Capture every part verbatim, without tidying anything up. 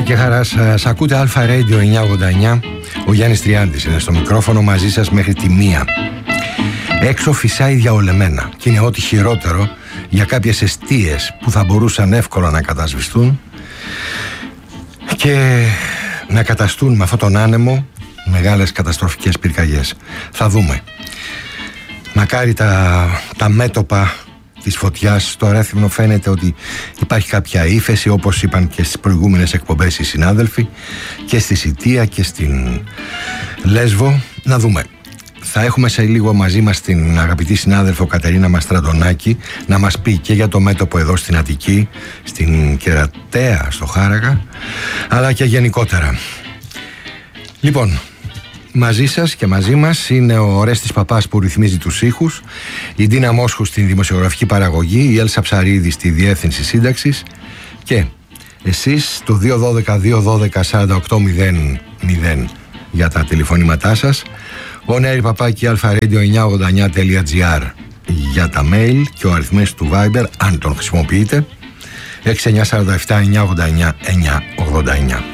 και χαρά σας. Ακούτε Αλφα Radio εννιακόσια ογδόντα εννιά. Ο Γιάννης Τριάντης είναι στο μικρόφωνο μαζί σας μέχρι τη μία. Έξω φυσάει διαολεμένα και είναι ό,τι χειρότερο για κάποιες εστίες που θα μπορούσαν εύκολα να κατασβηστούν και να καταστούν με αυτόν τον άνεμο μεγάλες καταστροφικές πυρκαγιές. Θα δούμε. Μακάρι τα, τα μέτωπα της φωτιάς στο Ρέθυμνο φαίνεται ότι υπάρχει κάποια ύφεση, όπως είπαν και στις προηγούμενες εκπομπές οι συνάδελφοι, και στη Σιτία και στην Λέσβο. Να δούμε. Θα έχουμε σε λίγο μαζί μας την αγαπητή συνάδελφο Κατερίνα Μαστραντονάκη να μας πει και για το μέτωπο εδώ στην Αττική, στην Κερατέα, στο Χάραγα, αλλά και γενικότερα. Λοιπόν, μαζί σας και μαζί μας είναι ο Ορέστης Παπάς που ρυθμίζει τους ήχους, η Ντίνα Μόσχου στην δημοσιογραφική παραγωγή, η Έλσα Ψαρίδη στη διεύθυνση σύνταξης και εσείς το δύο δώδεκα δύο δώδεκα σαράντα οκτώ μηδέν μηδέν για τα τηλεφωνήματά σας, ο Νέρη Παπάκη αλφα ρέιντιο εννιακόσια ογδόντα εννιά τελεία τζι άρ για τα mail και ο αριθμός του Viber αν τον χρησιμοποιείτε έξι εννιά τέσσερα επτά εννιακόσια ογδόντα εννιά εννιακόσια ογδόντα εννιά.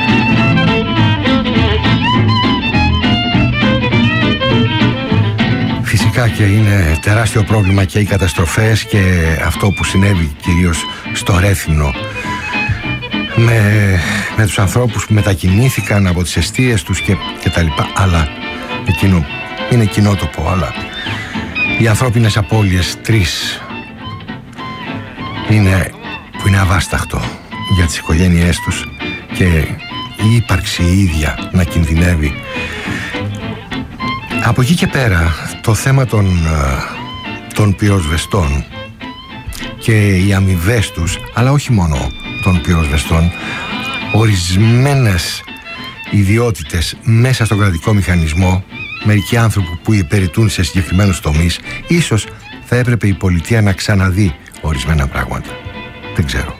Φυσικά και είναι τεράστιο πρόβλημα και οι καταστροφές και αυτό που συνέβη κυρίως στο Ρέθυμνο με, με τους ανθρώπους που μετακινήθηκαν από τις εστίες τους και, και τα λοιπά, αλλά εκείνο είναι κοινότοπο, αλλά οι ανθρώπινες απώλειες τρεις είναι, που είναι αβάσταχτο για τις οικογένειές τους και η ύπαρξη η ίδια να κινδυνεύει. Από εκεί και πέρα το θέμα των, των πυροσβεστών και οι αμοιβές τους, αλλά όχι μόνο των πυροσβεστών, ορισμένες ιδιότητες μέσα στον κρατικό μηχανισμό, μερικοί άνθρωποι που υπηρετούν σε συγκεκριμένους τομείς, ίσως θα έπρεπε η πολιτεία να ξαναδεί ορισμένα πράγματα. Δεν ξέρω.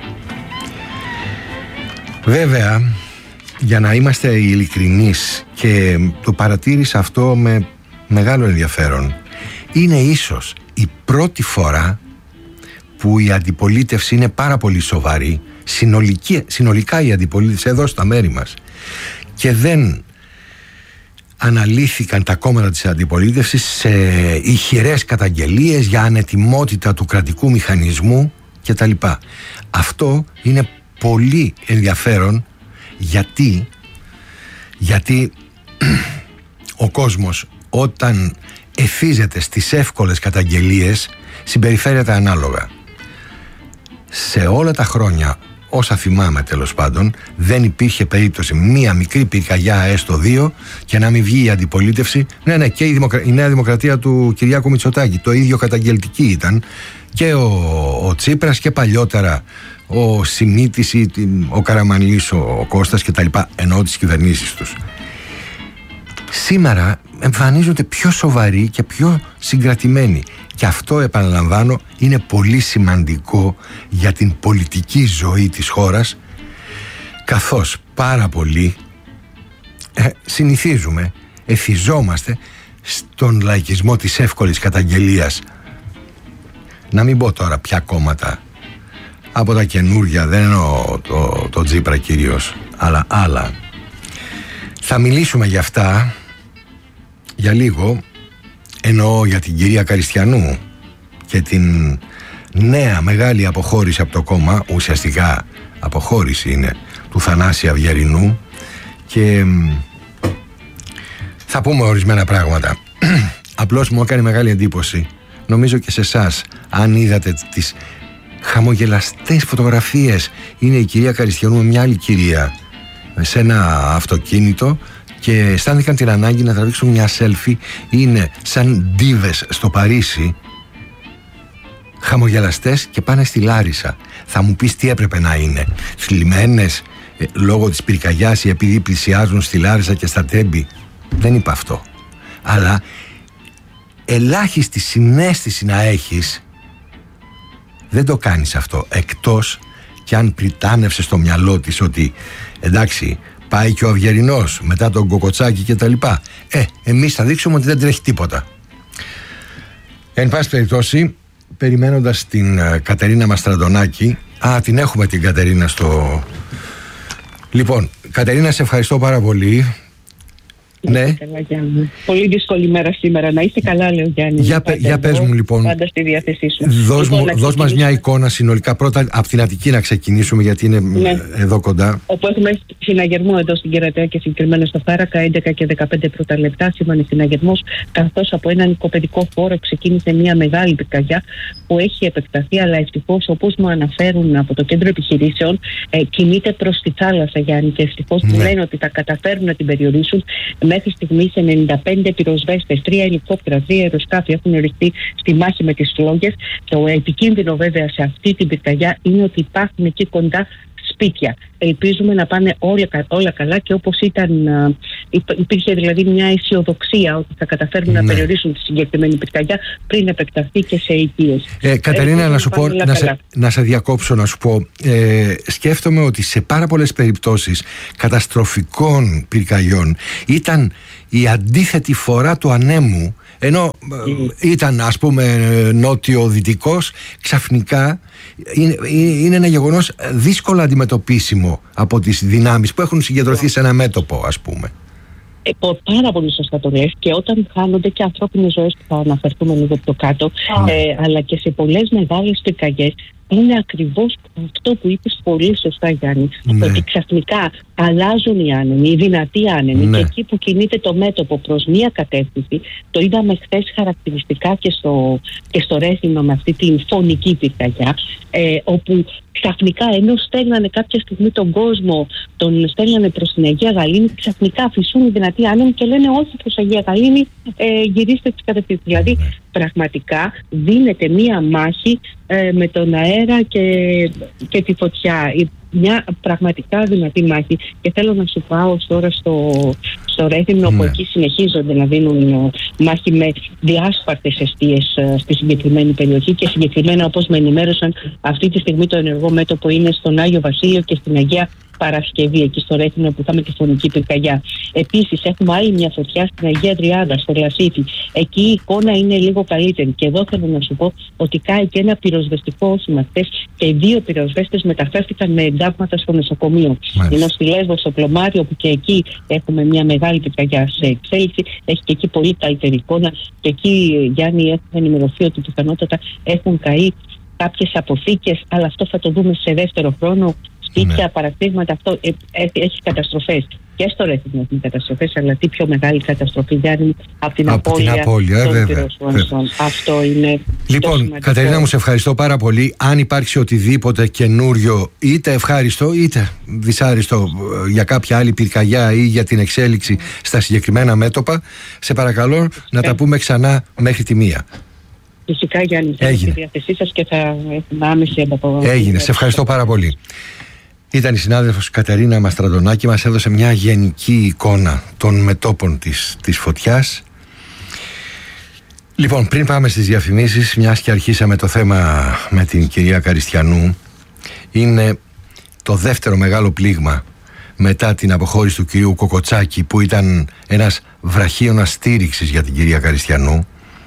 Βέβαια, για να είμαστε ειλικρινείς, και το παρατήρησα αυτό με μεγάλο ενδιαφέρον, είναι ίσως η πρώτη φορά που η αντιπολίτευση είναι πάρα πολύ σοβαρή, συνολική, συνολικά η αντιπολίτευση εδώ στα μέρη μας, και δεν αναλύθηκαν τα κόμματα της αντιπολίτευσης σε ηχηρές καταγγελίες για ανετιμότητα του κρατικού μηχανισμού κτλ. Αυτό είναι πολύ ενδιαφέρον. Γιατί, γιατί ο κόσμος όταν εθίζεται στις εύκολες καταγγελίες συμπεριφέρεται ανάλογα. Σε όλα τα χρόνια, όσα θυμάμαι τέλος πάντων, δεν υπήρχε περίπτωση μία μικρή πυρκαγιά έστω δύο και να μην βγει η αντιπολίτευση. Ναι, ναι, και η, Δημοκρα... η Νέα Δημοκρατία του Κυριάκου Μητσοτάκη το ίδιο καταγγελτική ήταν, και ο, ο Τσίπρας και παλιότερα ο Σιμίτης, ο Καραμανλής, ο Κώστας και τα λοιπά, εννοώ τις κυβερνήσεις τους. Σήμερα εμφανίζονται πιο σοβαροί και πιο συγκρατημένοι, και αυτό, επαναλαμβάνω, είναι πολύ σημαντικό για την πολιτική ζωή της χώρας, καθώς πάρα πολλοί ε, συνηθίζουμε, εθιζόμαστε στον λαϊκισμό της εύκολης καταγγελίας. Να μην πω τώρα ποια κόμματα από τα καινούργια, δεν εννοώ το, το Τσίπρα κυρίως, αλλά άλλα. Θα μιλήσουμε για αυτά για λίγο. Εννοώ για την κυρία Καριστιανού και την νέα μεγάλη αποχώρηση από το κόμμα, ουσιαστικά αποχώρηση είναι, του Θανάση Αυγερινού, και θα πούμε ορισμένα πράγματα. Απλώς μου έκανε μεγάλη εντύπωση, νομίζω και σε εσάς, αν είδατε τις χαμογελαστές φωτογραφίες. Είναι η κυρία Καριστιανού με μια άλλη κυρία σε ένα αυτοκίνητο και αισθάνθηκαν την ανάγκη να τραβήξουν μια selfie. Είναι σαν ντίβες στο Παρίσι, χαμογελαστές, και πάνε στη Λάρισα. Θα μου πεις τι έπρεπε να είναι, θλιμμένες ε, λόγω της πυρκαγιάς ή επειδή πλησιάζουν στη Λάρισα και στα Τέμπη? Δεν είπα αυτό, αλλά ελάχιστη συναίσθηση να έχεις, δεν το κάνεις αυτό, εκτός κι αν πριτάνευσε στο μυαλό της ότι εντάξει, πάει και ο Αυγερινός μετά τον Κοκοτσάκη και τα λοιπά. Ε, εμείς θα δείξουμε ότι δεν τρέχει τίποτα. Εν πάση περιπτώσει, περιμένοντας την uh, Κατερίνα Μαστραντονάκη, α, την έχουμε την Κατερίνα στο, Λοιπόν, Κατερίνα, σε ευχαριστώ πάρα πολύ. Ναι. Καλά, Γιάννη. Πολύ δύσκολη μέρα σήμερα. Να είστε καλά, λέει ο Γιάννης. Για, πε, για πες μου λοιπόν. Πάντα στη διάθεσή σου. Δώσ' λοιπόν, μου, δώσ' μας μια εικόνα συνολικά. Πρώτα από την Αττική να ξεκινήσουμε, γιατί είναι ναι. εδώ κοντά. Όπου έχουμε συναγερμό εδώ στην Κερατέα και συγκεκριμένα στο Φάρακα, έντεκα και δεκαπέντε πρώτα λεπτά. Σήμανε συναγερμός, καθώς από έναν οικοπαιδικό χώρο ξεκίνησε μια μεγάλη πυρκαγιά που έχει επεκταθεί, αλλά ευτυχώς, όπως μου αναφέρουν από το κέντρο επιχειρήσεων, ε, κινείται προς τη θάλασσα, Γιάννη, και ευτυχώς ναι. μου λένε ότι θα καταφέρουν να την περιορίσουν. Μέχρι στιγμής ενενήντα πέντε πυροσβέστες, τρία ελικόπτερα, τρία αεροσκάφη έχουν οριστεί στη μάχη με τις φλόγες. Το επικίνδυνο βέβαια σε αυτή την πυρκαγιά είναι ότι υπάρχουν εκεί κοντά σπίτια. Ελπίζουμε να πάνε όλα, όλα καλά, και όπως ήταν, υπήρχε δηλαδή μια αισιοδοξία ότι θα καταφέρουν ναι. να περιορίσουν τη συγκεκριμένη πυρκαγιά πριν επεκταθεί και σε οικίες. Ε, Κατερίνα, να σου πω, να σε, να σε διακόψω, να σου πω, ε, σκέφτομαι ότι σε πάρα πολλές περιπτώσεις καταστροφικών πυρκαγιών ήταν η αντίθετη φορά του ανέμου, ενώ mm. ήταν, ας πούμε, νότιο-δυτικός, ξαφνικά είναι, είναι ένα γεγονός δύσκολο αντιμετωπίσιμο από τις δυνάμεις που έχουν συγκεντρωθεί σε ένα μέτωπο, ας πούμε. Ε, πάρα πολύ σωστά το λες, και όταν χάνονται και ανθρώπινες ζωές, που θα αναφερθούμε λίγο πιο κάτω, mm. ε, αλλά και σε πολλές μεγάλες πυρκαγιές, είναι ακριβώς αυτό που είπες πολύ σωστά, Γιάννη. Ναι. Ότι ξαφνικά αλλάζουν οι άνεμοι, οι δυνατοί άνεμοι, ναι. και εκεί που κινείται το μέτωπο προς μία κατεύθυνση, το είδαμε χθες χαρακτηριστικά και στο, και στο Ρέθυμνο με αυτή την φωνική πυρκαγιά, ε, όπου ξαφνικά, ενώ στέλνανε κάποια στιγμή τον κόσμο, τον στέλνανε προς την Αγία Γαλήνη, ξαφνικά φυσούν οι δυνατοί άνεμοι και λένε όχι προς Αγία Γαλήνη, ε, γυρίστε τις κατευθύνσεις. Δηλαδή, πραγματικά δίνεται μία μάχη ε, με τον αέρα και, και τη φωτιά. Μια πραγματικά δυνατή μάχη, και θέλω να σου πάω τώρα στο, στο Ρέθυμνο, ναι. όπου εκεί συνεχίζονται να δίνουν μάχη με διάσπαρτες εστίες uh, στη συγκεκριμένη περιοχή, και συγκεκριμένα, όπως με ενημέρωσαν, αυτή τη στιγμή το ενεργό μέτωπο είναι στον Άγιο Βασίλειο και στην Αγία Παρασκευή, εκεί στο Ρέθυμνο που είχαμε τη φωνική πυρκαγιά. Επίσης, έχουμε άλλη μια φωτιά στην Αγία Τριάδα, στο Λασίθι. Εκεί η εικόνα είναι λίγο καλύτερη. Και εδώ θέλω να σου πω ότι κάει και ένα πυροσβεστικό όχημα χθες, και οι δύο πυροσβέστες μεταφέρθηκαν με εντάγματα στο νοσοκομείο. Ενώ στη Λέσβο, στο Πλωμάριο, που και εκεί έχουμε μια μεγάλη πυρκαγιά σε εξέλιξη, έχει και εκεί πολύ καλύτερη εικόνα. Και εκεί, Γιάννη, έχουμε ενημερωθεί ότι πιθανότατα έχουν καεί κάποιες αποθήκες, αλλά αυτό θα το δούμε σε δεύτερο χρόνο. Σπίτια, ναι. παραστίγματα, αυτό ε, ε, έχει καταστροφές. Και στο Ρέθυμνο έχουν καταστροφές, αλλά τι πιο μεγάλη καταστροφή, Γιάννη, από την από απώλεια, την απώλεια των πυροσβεστών. Αυτό είναι. Λοιπόν, Κατερίνα μου, σε ευχαριστώ πάρα πολύ. Αν υπάρξει οτιδήποτε καινούριο, είτε ευχάριστο είτε δυσάριστο, για κάποια άλλη πυρκαγιά ή για την εξέλιξη στα συγκεκριμένα μέτωπα, σε παρακαλώ ε. να τα πούμε ξανά μέχρι τη μία. Φυσικά, Γιάννη, θα είμαι στη διάθεσή σας και θα έχουμε άμεση ανταποκρισή. Έγινε. Σε ευχαριστώ πάρα πολύ. Ήταν η συνάδελφος Κατερίνα Μαστραντονάκη, μας έδωσε μια γενική εικόνα των μετώπων της, της φωτιάς. Λοιπόν, πριν πάμε στις διαφημίσεις, μιας και αρχίσαμε το θέμα με την κυρία Καριστιανού, είναι το δεύτερο μεγάλο πλήγμα μετά την αποχώρηση του κυρίου Κοκοτσάκη, που ήταν ένας βραχίωνας στήριξης για την κυρία Καριστιανού.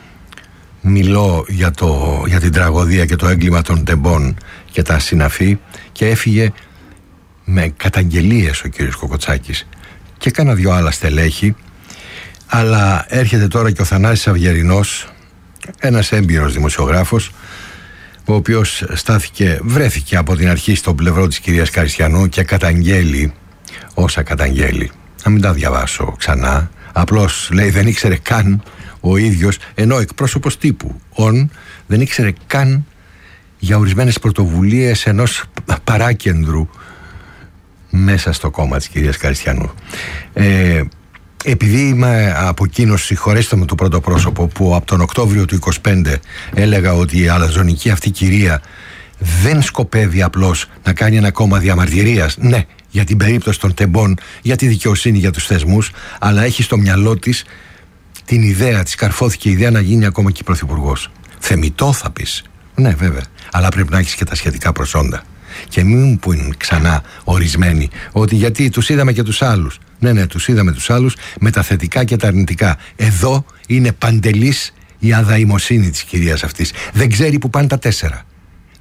Μιλώ για, το, για την τραγωδία και το έγκλημα των τεμπών και τα συναφή, και έφυγε με καταγγελίες ο κύριος Κοκοτσάκης και κάνα δυο άλλα στελέχη. Αλλά έρχεται τώρα και ο Θανάσης Αυγερινός, ένας έμπειρος δημοσιογράφος, ο οποίος στάθηκε, βρέθηκε από την αρχή στο πλευρό της κυρίας Καριστιανού και καταγγέλει όσα καταγγέλει. Να μην τα διαβάσω ξανά, απλώς λέει δεν ήξερε καν ο ίδιος, ενώ εκπρόσωπος τύπου ον δεν ήξερε καν για ορισμένες πρωτοβουλίες ενός παράκεντρου μέσα στο κόμμα της κυρίας Καριστιανού. Ε, επειδή είμαι από εκείνος, συγχωρέστε με το πρώτο πρόσωπο, που από τον Οκτώβριο του είκοσι πέντε έλεγα ότι η αλαζονική αυτή κυρία δεν σκοπεύει απλώς να κάνει ένα κόμμα διαμαρτυρίας, ναι, για την περίπτωση των τεμπών, για τη δικαιοσύνη, για τους θεσμούς, αλλά έχει στο μυαλό της την ιδέα, της καρφώθηκε η ιδέα να γίνει ακόμα και πρωθυπουργός. Θεμιτό θα πεις, ναι βέβαια, αλλά πρέπει να έχεις και τα σχετικά προσόντα. Και μην μου πούν ξανά ορισμένοι ότι γιατί τους είδαμε και τους άλλους. Ναι, ναι, τους είδαμε τους άλλους με τα θετικά και τα αρνητικά. Εδώ είναι παντελής η αδαημοσύνη της κυρίας αυτής. Δεν ξέρει που πάνε τα τέσσερα.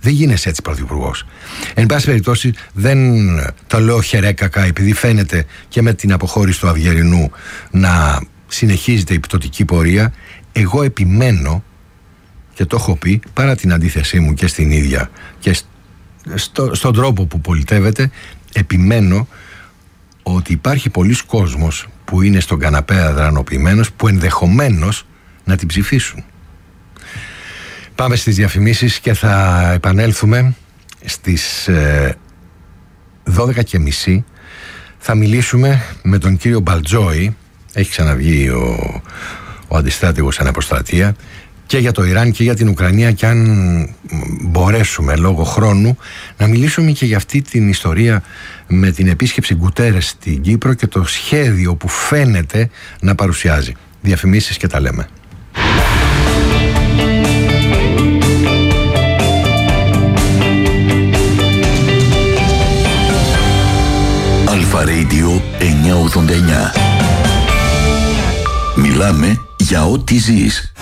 Δεν γίνεσαι έτσι πρωθυπουργός. Εν πάση περιπτώσει, δεν το λέω χερέκακα, επειδή φαίνεται και με την αποχώρηση του Αυγερινού να συνεχίζεται η πτωτική πορεία. Εγώ επιμένω, και το έχω πει, παρά την αντίθεσή μου και στην ίδια και στο, στον τρόπο που πολιτεύεται, επιμένω ότι υπάρχει πολλοί κόσμος που είναι στον καναπέ αδρανοποιημένος, που ενδεχομένως να την ψηφίσουν. Πάμε στις διαφημίσεις και θα επανέλθουμε στις ε, δώδεκα και μισή. Θα μιλήσουμε με τον κύριο Μπαλτζόη. Έχει ξαναβγεί ο, ο αντιστράτηγος αναποστρατεία, και για το Ιράν και για την Ουκρανία, και αν μπορέσουμε λόγω χρόνου να μιλήσουμε και για αυτή την ιστορία με την επίσκεψη Γκουτέρες στην Κύπρο και το σχέδιο που φαίνεται να παρουσιάζει. Διαφημίσεις και τα λέμε. Αλφα Radio εννιακόσια ογδόντα εννιά. Μιλάμε για ό,τι ζεις.